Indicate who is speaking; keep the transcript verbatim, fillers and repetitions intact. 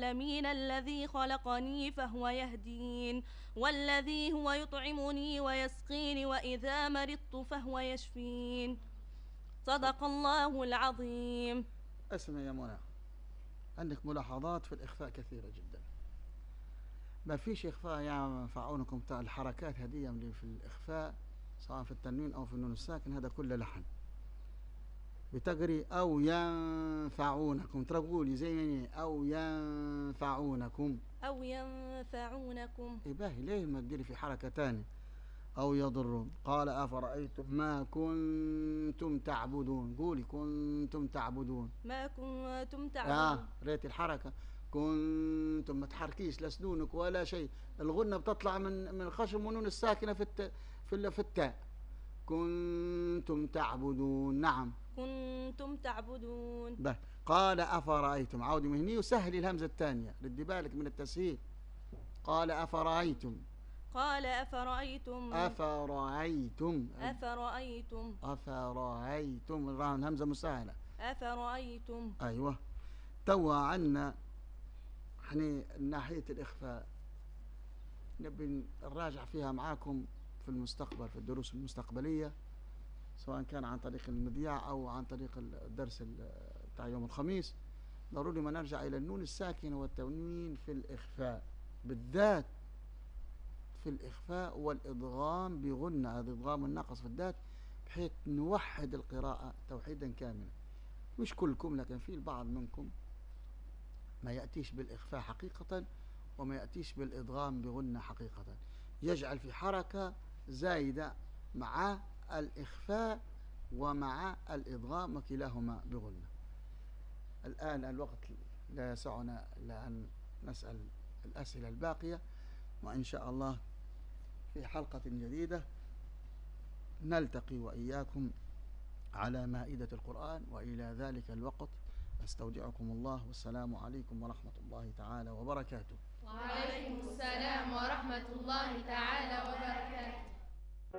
Speaker 1: العالمين الذي خلقني فهو يهدين والذي هو يطعمني ويسقين وإذا مرضت فهو يشفين. صدق الله العظيم.
Speaker 2: اسمع يا منى، عندك ملاحظات في الإخفاء كثيرة جدا. ما فيش إخفاء ينفعونكم بتاع الحركات هدية اللي في الإخفاء سواء في التنوين أو في النون الساكن، هذا كله لحن. بتقري أو ينفعونكم، تقولي زي أو ينفعونكم
Speaker 1: أو ينفعونكم.
Speaker 2: إباهي ليه ما تديري في حركة تانية؟ أو يضرون. قال أفرأيتم ما كنتم تعبدون، قولي كنتم تعبدون.
Speaker 1: ما كنتم تعبدون.
Speaker 2: آه ريت الحركة كنتم، ما تحركيش لا سنونك ولا شيء. الغنة بتطلع من من الخشم ونون الساكنة في الت... في, في التاء. كنتم تعبدون. نعم
Speaker 1: كنتم تعبدون.
Speaker 2: به. قال أفرأيتم، عودي مهني وسهلي الهمزة الثانية، ردي بالك من التسهيل. قال أفرأيتم.
Speaker 1: قال أفرأيتم.
Speaker 2: أفرأيتم
Speaker 1: أفرأيتم.
Speaker 2: أفرأيتم الهمزة مسهلة.
Speaker 1: أفرأيتم.
Speaker 2: أيوة. توا عنا احنا ناحية الإخفاء نبي نراجع فيها معاكم في المستقبل، في الدروس المستقبلية، سواء كان عن طريق المذياع أو عن طريق الدرس بتاع يوم الخميس. ضروري ما نرجع إلى النون الساكنة والتنوين في الإخفاء، بالذات في الإخفاء والإضغام بغنة، هذا إضغام الناقص في الذات، بحيث نوحد القراءة توحيدا كاملا. مش كلكم، لكن في البعض منكم ما يأتيش بالإخفاء حقيقة وما يأتيش بالإضغام بغنة حقيقة، يجعل في حركة زايدة مع الإخفاء ومع الإضغام وكلاهما بغنة. الآن الوقت لا يسعنا إلا أن نسأل الأسئلة الباقية، وإن شاء الله في حلقة جديدة نلتقي وإياكم على مائدة القرآن. وإلى ذلك الوقت أستودعكم الله، والسلام عليكم ورحمة الله تعالى وبركاته.
Speaker 3: وعليكم السلام ورحمة الله تعالى وبركاته.